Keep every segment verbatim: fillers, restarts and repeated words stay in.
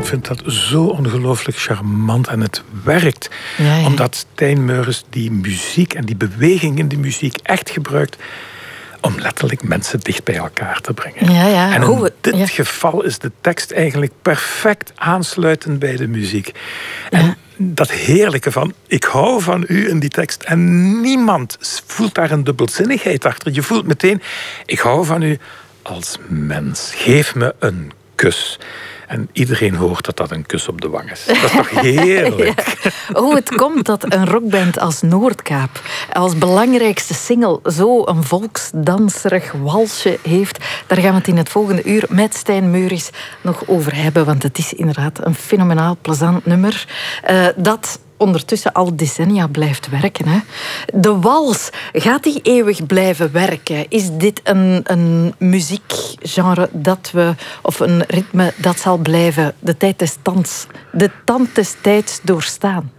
vind dat zo ongelooflijk charmant en het werkt. Ja, ja. Omdat Stijn Meuris die muziek en die beweging in die muziek echt gebruikt om letterlijk mensen dicht bij elkaar te brengen. Ja, ja. En in oh, dit ja. geval is de tekst eigenlijk perfect aansluitend bij de muziek. En ja. dat heerlijke van, ik hou van u in die tekst. En niemand voelt daar een dubbelzinnigheid achter. Je voelt meteen, ik hou van u als mens. Geef me een kus. En iedereen hoort dat dat een kus op de wang is. Dat is toch heerlijk? Ja. Hoe het komt dat een rockband als Noordkaap als belangrijkste single zo een volksdanserig walsje heeft, daar gaan we het in het volgende uur met Stijn Meuris nog over hebben. Want het is inderdaad een fenomenaal plezant nummer. Uh, dat ondertussen al decennia blijft werken. Hè. De wals, gaat die eeuwig blijven werken? Is dit een, een muziekgenre dat we, of een ritme dat zal blijven de tijd des tands, de tand des tijds doorstaan?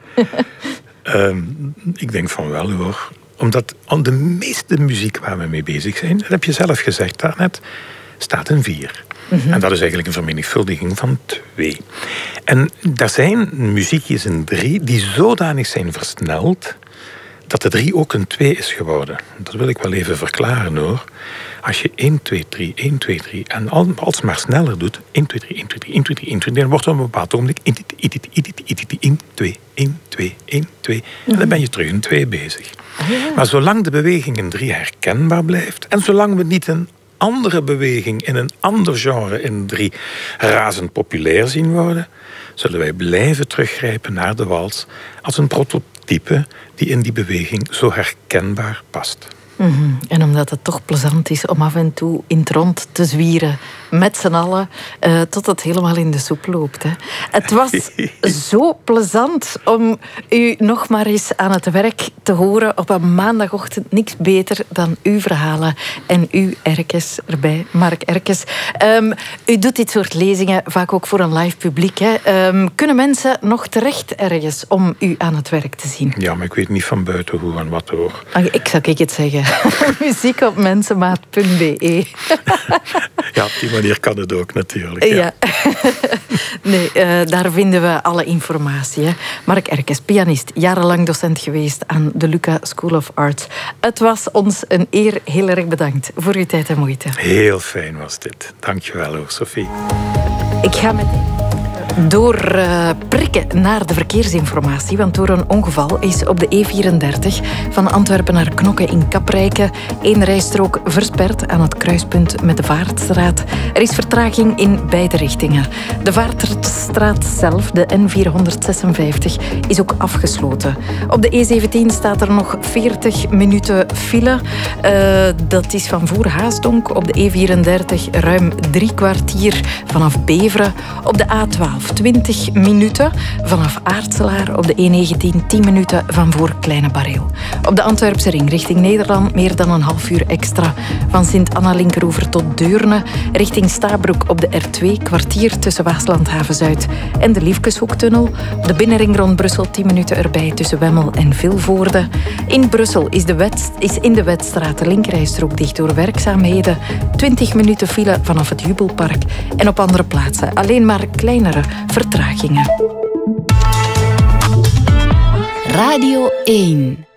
um, ik denk van wel, hoor. Omdat aan de meeste muziek waar we mee bezig zijn, dat heb je zelf gezegd daarnet, staat een vier. Mm-hmm. En dat is eigenlijk een vermenigvuldiging van twee. En er zijn muziekjes in drie die zodanig zijn versneld dat de drie ook een twee is geworden. Dat wil ik wel even verklaren, hoor. Als je één, twee, drie, één, twee, drie en alsmaar sneller doet, één, twee, drie, één, twee, drie, één, twee, drie, één, twee, drie, dan wordt er op een bepaald ogenblik één, twee, één, twee, één, twee. En dan ben je terug in twee bezig. Maar zolang de beweging in drie herkenbaar blijft en zolang we niet een andere beweging in een ander genre in drie razend populair zien worden, zullen wij blijven teruggrijpen naar de wals als een prototype die in die beweging zo herkenbaar past. Mm-hmm. En omdat het toch plezant is om af en toe in het rond te zwieren met z'n allen, uh, tot het helemaal in de soep loopt. Hè. Het was zo plezant om u nog maar eens aan het werk te horen op een maandagochtend. Niks beter dan uw verhalen en uw Erkes erbij, Mark Erkes. Um, u doet dit soort lezingen vaak ook voor een live publiek. Hè. Um, kunnen mensen nog terecht ergens om u aan het werk te zien? Ja, maar ik weet niet van buiten hoe en wat, hoor. Ah, ik zou ik het zeggen. Muziek op mensenmaat punt b e. Ja, op die manier kan het ook natuurlijk. Ja. Ja. Nee, uh, daar vinden we alle informatie. Hè. Mark Erkes, pianist, jarenlang docent geweest aan de Luca School of Arts. Het was ons een eer. Heel erg bedankt voor uw tijd en moeite. Heel fijn was dit. Dank je wel, hoor, Sophie. Ik ga met... Door uh, prikken naar de verkeersinformatie, want door een ongeval is op de E vierendertig van Antwerpen naar Knokke in Kaprijke één rijstrook versperd aan het kruispunt met de Vaartstraat. Er is vertraging in beide richtingen. De Vaartstraat zelf, de N vierhonderdzesenvijftig, is ook afgesloten. Op de E zeventien staat er nog veertig minuten file. Uh, dat is van voor Haasdonk. Op de E vierendertig ruim drie kwartier vanaf Beveren. Op de A twaalf twintig minuten vanaf Aartselaar. Op de E negentien tien minuten van voor Kleine Bareel. Op de Antwerpse ring richting Nederland meer dan een half uur extra. Van Sint-Anna-Linkeroever tot Deurne. Richting Stabroek op de R twee kwartier tussen Waasland-Haven-Zuid en de Liefkeshoektunnel. Op de binnenring rond Brussel tien minuten erbij tussen Wemmel en Vilvoorde. In Brussel is, de Wet, is in de Wetstraat de linkerrijstrook dicht door werkzaamheden. twintig minuten file vanaf het Jubelpark. En op andere plaatsen alleen maar kleinere vertragingen. Radio één.